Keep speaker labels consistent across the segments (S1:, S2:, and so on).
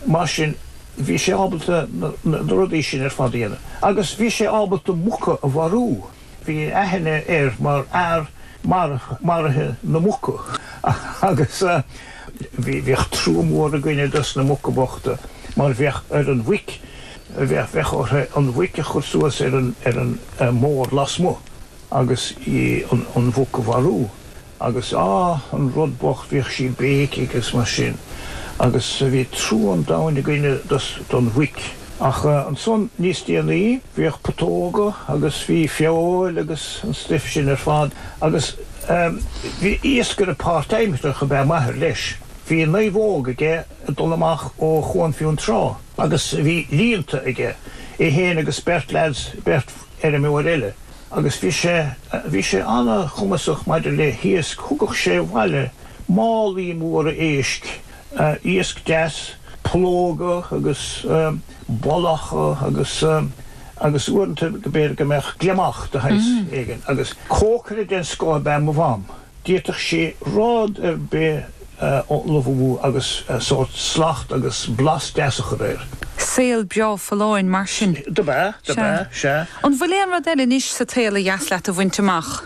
S1: mar sin bhí sé ábalta na rudí sin fadíana. Agus bhí sé ábalta mucha a bharú. Bhí aithne marathe na mucha. Agus bhíoh trúmór a gine dus na mucha bochta, mar bhíoh an bhuic, bhíoh orthe an bhuic a chur suas an mór lasmó, agus an bhuca bharú. Agus an rudbocht bhíoh sí béic agus mar sin. Agus bhí trú an dáin a gine don bhuic. Ach an son níos díanaí, bhíoh patóga, agus bhí feáil agus an stiff sin fad. Agus bhí íoscar a pártéimiteach a bheith maithir leis. Bhí an naomhóg aige a dul amach ó chuan fiún trá. Agus bhí líonta aige é héana agus bert ar mór eile. Agus bhí sé anna chumasach maidir le híos cúgach sé bhaile málaí mór a éisc, íosc deas, plóga agus bolacha agus uanta go béir go meach gliamach de heis éigen. Agus cócaire den scóil be mo bham. Díotach sé rád ar be lofú agus sort slacht agus blas deasach réir.
S2: Sail beo falláin mar sin.
S1: Da ba, se.
S2: An bhfuil rud eile níos sa téile jaas leat a bhainteach.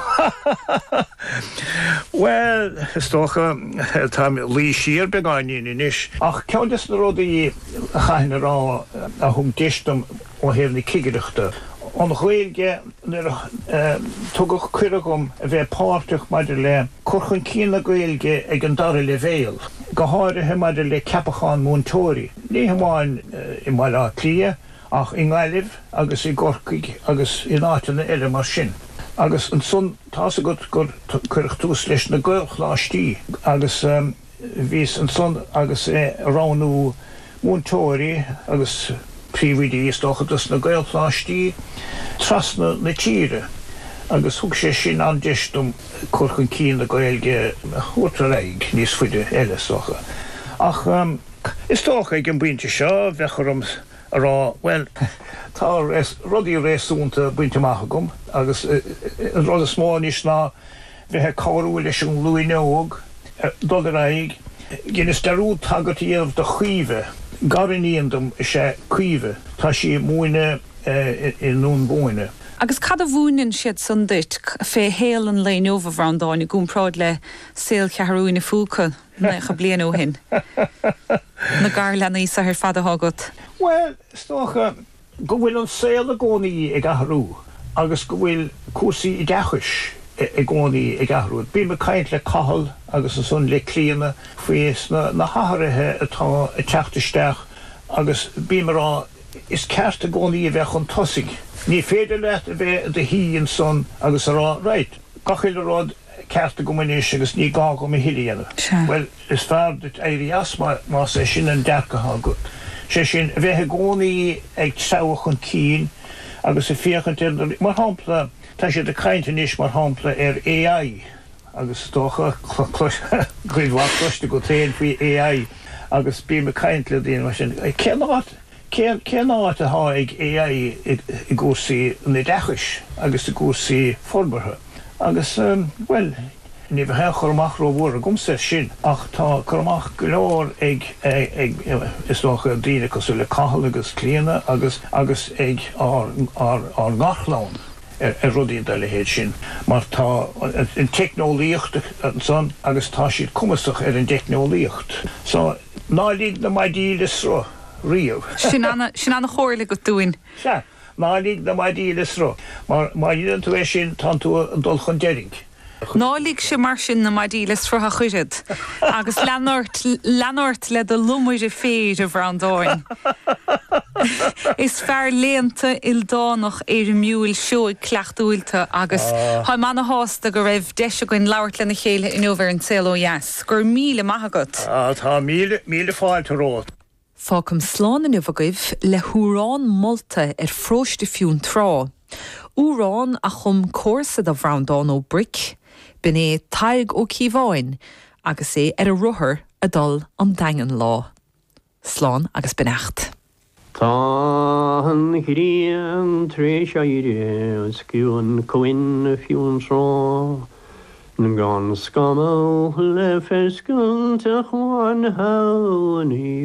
S1: Well, stocha tá lí siar begáinín inis. Ach ceantas na rudaí a chaithne rá a thum deistam ó héirna cigireachta. An chhuiilge tugach cuirigum a bheith páirteach maidir le curchan cína gailge ag an dara le bhéal. Go háirithe maidir le ceapacháin múntóirí. Ní hamháin I maiile clia ach I ngáilibh agus I gorcaig agus I náiteanna eile mar sin. Agus an son tá a gur chuirich tús leis na gailchlátí agus bhís an son agus ránú múntóirí agus príomhidí stochatas na gailchlátí trasna na tíre. Agus thug sé sin an deistum curchan cín na gailge chuirtar aig níos fuide eile socha. Ach is tócha ag an buinte seo bhecharum rá, well, tá rudí réasúnta buinteach gom, agus rud a smáis ná bheitthe cabharú leis an luineóg, dul aig, ginnis darú tagartíomh do chuomhe, garíondum sé cuomhe, tá sí múine I nún bóine.
S2: Agus cad a bhúinn siad san dit fé héal an léin over bhrandáin I gúnpráid le saoil ceathrúin na fúca na cha blian ó hin. Na gar lena ísa ar fada hágat.
S1: Well, stocha, go bhfuil an saoil a gcónaí ag athrú, agus go bhfuil cuasaí I gachais ag gcónaí ag athrú. Bí me caint le cahal agus an son le clíana faois na hathairthe atá I teachtasteach agus bí me rá is ceart a gcónaí a bheith chun tosaigh. Ní féidir leat a bheith de hí an son agus a rá, right, gachail a rád ceart a gomanis agus ní gá go me hiliana. Well, is fearr dit éirias má sé sin an dearcatha gut. Sé sin a bheith a gcónaí ag saoach an cín agus a fiachant mar hampla, tá sé de caint inis mar hampla AI. Agus tócha gríomhhaid cloiste go téin faoi AI agus bí me caint le dtíon mar sin. Cén áit a tháig AI I gcúsaí na dechais agus I gcúsaí forbartha. Agus, well, ní bheith churmach ró bhór a gomsa sin, ach tá churmach go leor ag is nócha daoine cosú le cahal agus clíana agus ag ar ngachlán rudí de le héad sin. Mar tá an technolíocht an son agus tá siad cumasach an technolíocht. So, nálíg na maidí le sró. Ríomh.
S2: Sin anna chóirla go dúin.
S1: Se, nálíg na maidí le sró. Mar dhéanaan tú sin tá tú an dul chun deiring.
S2: Nálíg sé mar sin na maidílas frotha chuirid, agus leanort le do lumúide féid a bhrandáin. Is fearr léanta ildánach ar miúil seo cleachtúilta agus ha manna hásta go raibh deise goin labhart lena chéile in over an saoil ó dheas. Gur míle maithagat.
S1: Tá míle fáilte rót.
S2: Fácam sláán in uvagoibh le húrán molta ar fróiste fiún trá. Úrán a chum córsad a bhrandán ó bric, bin é taig ó cíbháin, agus é ar a ruthair a dul an daingan lá. Sláán agus benecht.
S3: Tá an chrían tréis aire sciúan coin fiún trá. Na gan scamal le fescúil te chuan haí